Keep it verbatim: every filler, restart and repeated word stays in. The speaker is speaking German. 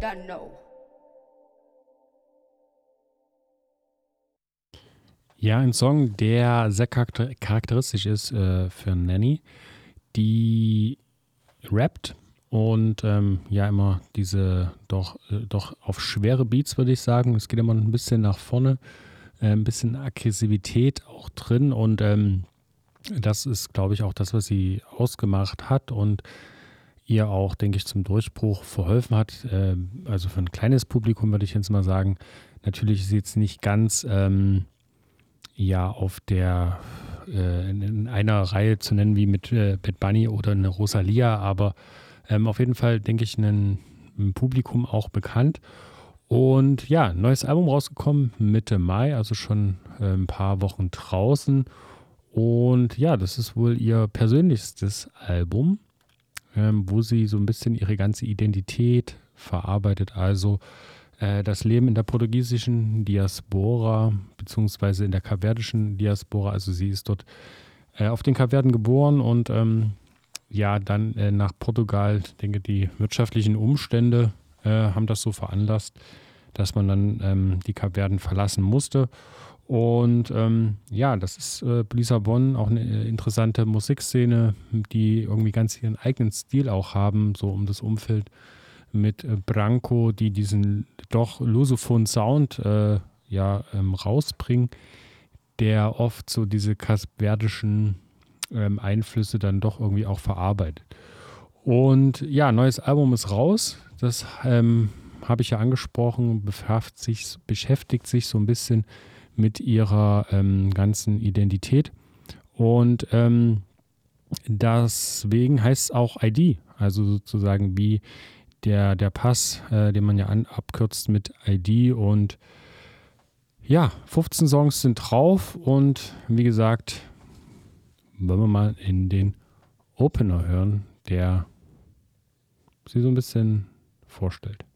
don't know. Ja, ein Song, der sehr charakter- charakteristisch ist äh, für Nanny, die rappt und ähm, ja immer diese doch, äh, doch auf schwere Beats, würde ich sagen. Es geht immer ein bisschen nach vorne, äh, ein bisschen Aggressivität auch drin und ähm, das ist, glaube ich, auch das, was sie ausgemacht hat und ihr auch, denke ich, zum Durchbruch verholfen hat. Äh, also für ein kleines Publikum würde ich jetzt mal sagen, natürlich ist sie jetzt nicht ganz ähm, ja auf der äh, in, in einer Reihe zu nennen wie mit äh, Bad Bunny oder eine Rosalia, aber ähm, auf jeden Fall, denke ich, ein, ein Publikum auch bekannt. Und ja, neues Album rausgekommen Mitte Mai, also schon äh, ein paar Wochen draußen. Und ja, das ist wohl ihr persönlichstes Album, ähm, wo sie so ein bisschen ihre ganze Identität verarbeitet. Also äh, das Leben in der portugiesischen Diaspora, beziehungsweise in der kapverdischen Diaspora. Also sie ist dort äh, auf den Kapverden geboren und ähm, ja, dann äh, nach Portugal. Ich denke, die wirtschaftlichen Umstände äh, haben das so veranlasst, dass man dann ähm, die Kapverden verlassen musste. Und ähm, ja, das ist äh, Lissabon auch eine äh, interessante Musikszene, die irgendwie ganz ihren eigenen Stil auch haben, so um das Umfeld mit äh, Branco, die diesen doch lusophonen Sound äh, ja ähm, rausbringen, der oft so diese kasverdischen ähm, Einflüsse dann doch irgendwie auch verarbeitet. Und ja, neues Album ist raus. Das ähm, habe ich ja angesprochen, beschäftigt sich, beschäftigt sich so ein bisschen mit ihrer ähm, ganzen Identität. Und ähm, deswegen heißt es auch I D, also sozusagen wie der, der Pass, äh, den man ja an, abkürzt mit I D. Und ja, fünfzehn Songs sind drauf und wie gesagt, wollen wir mal in den Opener hören, der sie so ein bisschen vorstellt.